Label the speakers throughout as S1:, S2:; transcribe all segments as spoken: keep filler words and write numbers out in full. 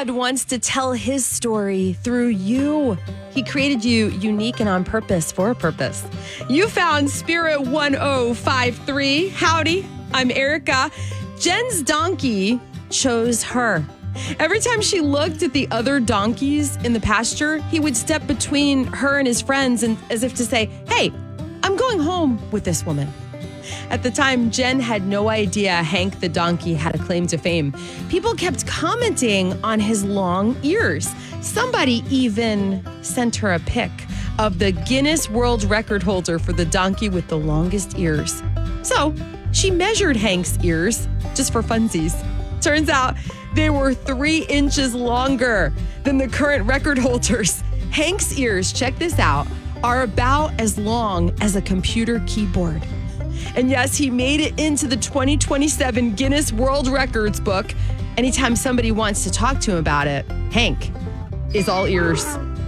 S1: God wants to tell his story through you. He created you unique and on purpose for a purpose. You found Spirit one oh five three. Howdy, I'm Erica. Jen's donkey chose her. Every time she looked at the other donkeys in the pasture, he would step between her and his friends and as if to say, hey, I'm going home with this woman. At the time, Jen had no idea Hank the donkey had a claim to fame. People kept commenting on his long ears. Somebody even sent her a pic of the Guinness World Record holder for the donkey with the longest ears. So she measured Hank's ears just for funsies. Turns out they were three inches longer than the current record holders. Hank's ears, check this out, are about as long as a computer keyboard. And yes, he made it into the twenty twenty-seven Guinness World Records book. Anytime somebody wants to talk to him about it, Hank is all ears.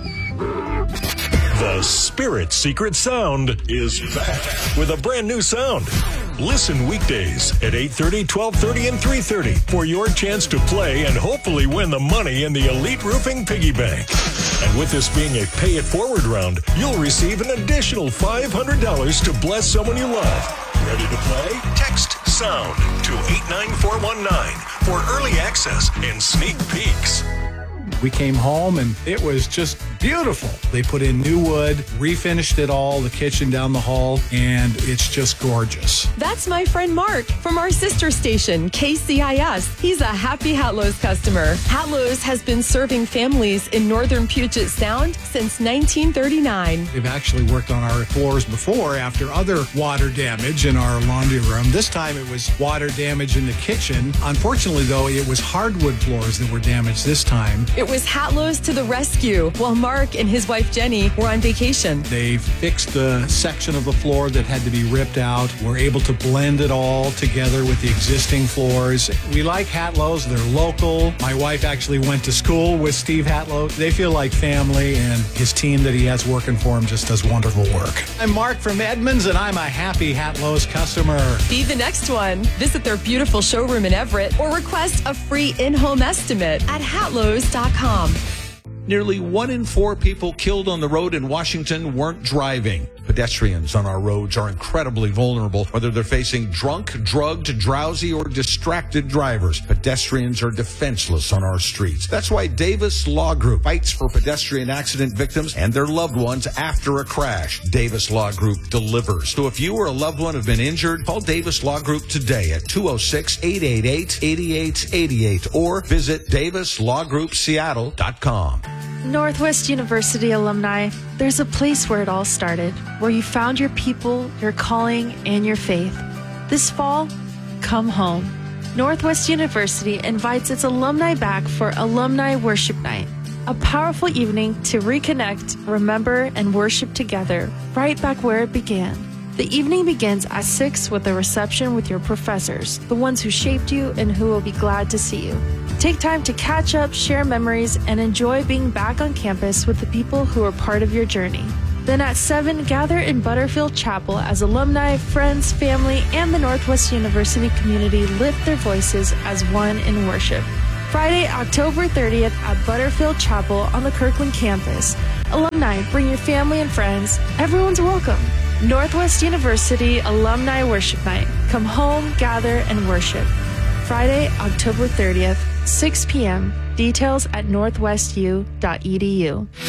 S2: The Spirit Secret Sound is back with a brand new sound. Listen weekdays at eight thirty, twelve thirty, and three thirty for your chance to play and hopefully win the money in the Elite Roofing Piggy Bank. And with this being a Pay It Forward round, you'll receive an additional five hundred dollars to bless someone you love. Ready to play? Text SOUND to eight nine four one nine for early access and sneak peeks.
S3: We came home and it was just beautiful. They put in new wood, refinished it all, the kitchen down the hall, and it's just gorgeous.
S1: That's my friend Mark from our sister station, K C I S. He's a happy Hatlo's customer. Hatlo's has been serving families in northern Puget Sound since nineteen thirty-nine.
S3: They've actually worked on our floors before after other water damage in our laundry room. This time it was water damage in the kitchen. Unfortunately, though, it was hardwood floors that were damaged this time.
S1: It was Hatlo's to the rescue while Mark and his wife Jenny were on vacation.
S3: They fixed the section of the floor that had to be ripped out. We're able to blend it all together with the existing floors. We like Hatlo's. They're local. My wife actually went to school with Steve Hatlo. They feel like family, and his team that he has working for him just does wonderful work. I'm Mark from Edmonds, and I'm a happy Hatlo's customer.
S1: Be the next one. Visit their beautiful showroom in Everett or request a free in-home estimate at hatlos dot com.
S4: Nearly one in four people killed on the road in Washington weren't driving. Pedestrians on our roads are incredibly vulnerable, whether they're facing drunk, drugged, drowsy, or distracted drivers. Pedestrians are defenseless on our streets. That's why Davis Law Group fights for pedestrian accident victims and their loved ones after a crash. Davis Law Group delivers. So if you or a loved one have been injured, call Davis Law Group today at two oh six, eight eight eight, eight eight eight eight or visit davis law group seattle dot com.
S5: Northwest University alumni, there's a place where it all started, where you found your people, your calling, and your faith. This fall, come home. Northwest University invites its alumni back for Alumni Worship Night, a powerful evening to reconnect, remember, and worship together, right back where it began. The evening begins at six with a reception with your professors, the ones who shaped you and who will be glad to see you. Take time to catch up, share memories, and enjoy being back on campus with the people who are part of your journey. Then at seven, gather in Butterfield Chapel as alumni, friends, family, and the Northwest University community lift their voices as one in worship. Friday, October thirtieth at Butterfield Chapel on the Kirkland campus. Alumni, bring your family and friends. Everyone's welcome. Northwest University Alumni Worship Night. Come home, gather, and worship. Friday, October thirtieth, six p.m. Details at northwest u dot e d u.